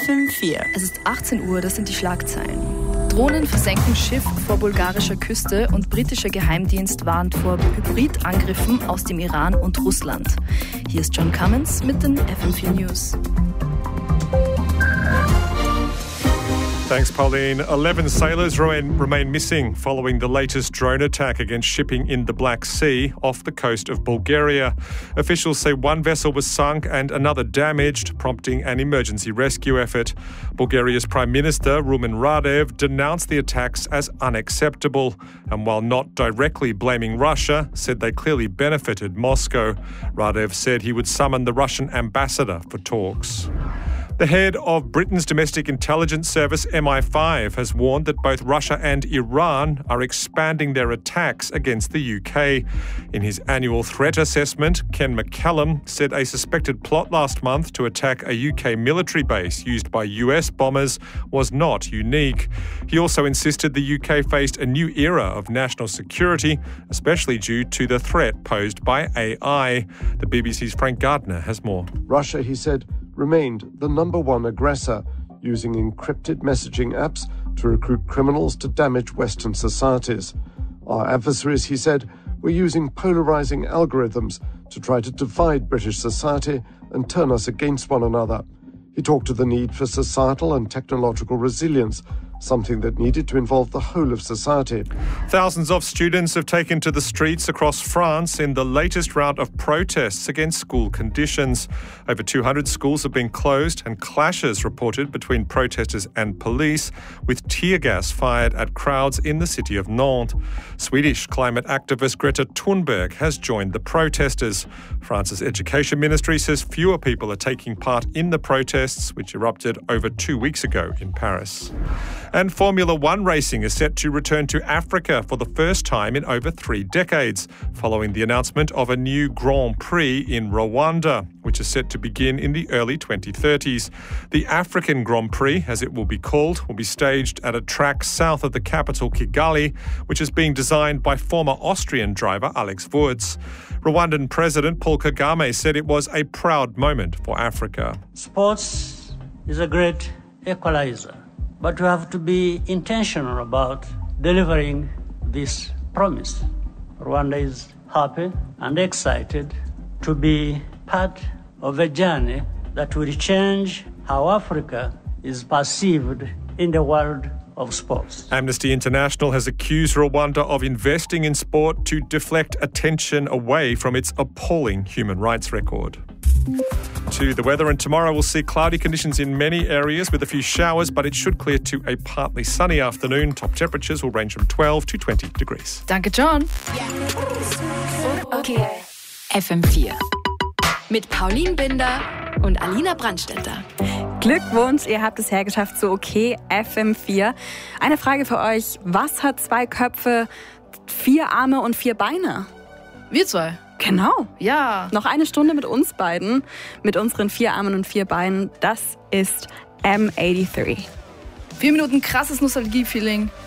FM4. Es ist 18 Uhr, das sind die Schlagzeilen. Drohnen versenken Schiff vor bulgarischer Küste und britischer Geheimdienst warnt vor Hybridangriffen aus dem Iran und Russland. Hier ist John Cummins mit den FM4 News. Thanks, Pauline. 11 sailors remain missing following the latest drone attack against shipping in the Black Sea off the coast of Bulgaria. Officials say one vessel was sunk and another damaged, prompting an emergency rescue effort. Bulgaria's Prime Minister, Rumen Radev, denounced the attacks as unacceptable and, while not directly blaming Russia, said they clearly benefited Moscow. Radev said he would summon the Russian ambassador for talks. The head of Britain's domestic intelligence service, MI5, has warned that both Russia and Iran are expanding their attacks against the UK. In his annual threat assessment, Ken McCallum said a suspected plot last month to attack a UK military base used by US bombers was not unique. He also insisted the UK faced a new era of national security, especially due to the threat posed by AI. The BBC's Frank Gardner has more. Russia, he said, remained the number one aggressor, using encrypted messaging apps to recruit criminals to damage Western societies. Our adversaries, he said, were using polarizing algorithms to try to divide British society and turn us against one another. He talked of the need for societal and technological resilience, something that needed to involve the whole of society. Thousands of students have taken to the streets across France in the latest round of protests against school conditions. Over 200 schools have been closed and clashes reported between protesters and police, with tear gas fired at crowds in the city of Nantes. Swedish climate activist Greta Thunberg has joined the protesters. France's education ministry says fewer people are taking part in the protests, which erupted over 2 weeks ago in Paris. And Formula One racing is set to return to Africa for the first time in over 3 decades, following the announcement of a new Grand Prix in Rwanda, which is set to begin in the early 2030s. The African Grand Prix, as it will be called, will be staged at a track south of the capital, Kigali, which is being designed by former Austrian driver Alex Wurz. Rwandan President Paul Kagame said it was a proud moment for Africa. Sports is a great equalizer. But we have to be intentional about delivering this promise. Rwanda is happy and excited to be part of a journey that will change how Africa is perceived in the world of sports. Amnesty International has accused Rwanda of investing in sport to deflect attention away from its appalling human rights record. To the weather, and tomorrow we'll see cloudy conditions in many areas with a few showers, but it should clear to a partly sunny afternoon. Top temperatures will range from 12 to 20 degrees. Danke, John. Okay. FM4 mit Pauline Binder und Alina Brandstätter. Glückwunsch, ihr habt es hergeschafft zu OK FM4. Eine Frage für euch. Was hat 2 Köpfe, 4 Arme und 4 Beine? Wir 2. Genau. Ja. Noch eine Stunde mit uns beiden, mit unseren 4 Armen und 4 Beinen. Das ist M83. 4 Minuten krasses Nostalgie-Feeling.